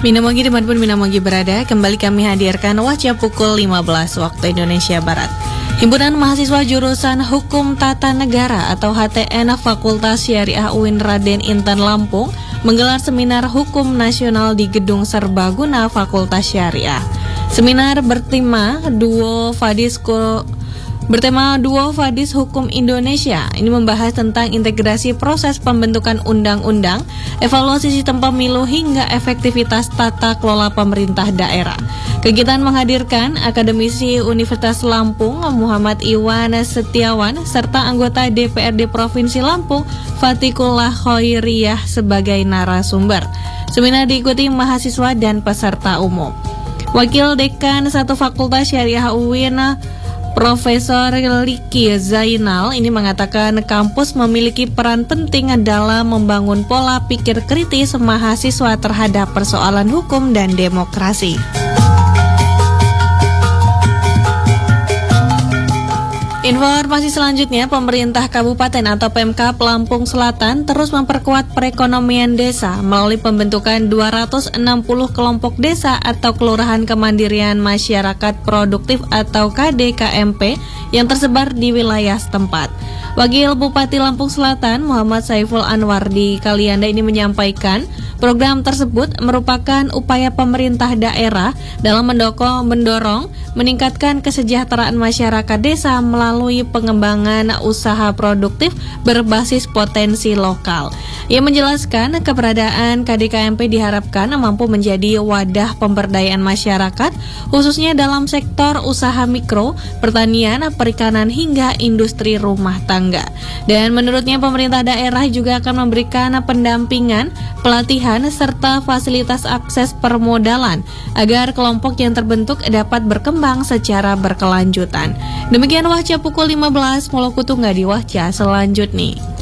Minamogi dimanapun Minamogi berada, kembali kami hadirkan Wajah pukul 15 waktu Indonesia Barat. Himpunan Mahasiswa Jurusan Hukum Tata Negara atau HTN Fakultas Syariah UIN Raden Intan Lampung menggelar seminar hukum nasional di Gedung Serbaguna Fakultas Syariah. Seminar bertema Duo Fadis Hukum Indonesia. Ini membahas tentang integrasi proses pembentukan undang-undang, evaluasi sistem pemilu hingga efektivitas tata kelola pemerintah daerah. Kegiatan menghadirkan akademisi Universitas Lampung Muhammad Iwan Setiawan serta anggota DPRD Provinsi Lampung Fatikullah Khairiyah sebagai narasumber. Seminar diikuti mahasiswa dan peserta umum. Wakil Dekan 1 Fakultas Syariah UIN Profesor Liki Zainal ini mengatakan kampus memiliki peran penting dalam membangun pola pikir kritis mahasiswa terhadap persoalan hukum dan demokrasi. Informasi selanjutnya, pemerintah Kabupaten atau Pemkab Lampung Selatan terus memperkuat perekonomian desa melalui pembentukan 260 kelompok desa atau Kelurahan Kemandirian Masyarakat Produktif atau KDKMP yang tersebar di wilayah setempat. Wakil Bupati Lampung Selatan Muhammad Saiful Anwar di Kalianda ini menyampaikan program tersebut merupakan upaya pemerintah daerah dalam mendorong meningkatkan kesejahteraan masyarakat desa melalui pengembangan usaha produktif berbasis potensi lokal. Ia menjelaskan keberadaan KDKMP diharapkan mampu menjadi wadah pemberdayaan masyarakat khususnya dalam sektor usaha mikro, pertanian, perikanan hingga industri rumah tangga. Dan menurutnya pemerintah daerah juga akan memberikan pendampingan, pelatihan, serta fasilitas akses permodalan agar kelompok yang terbentuk dapat berkembang secara berkelanjutan. Demikian Wahca pukul 15, Moloku Tunggal di Wahca selanjutnya.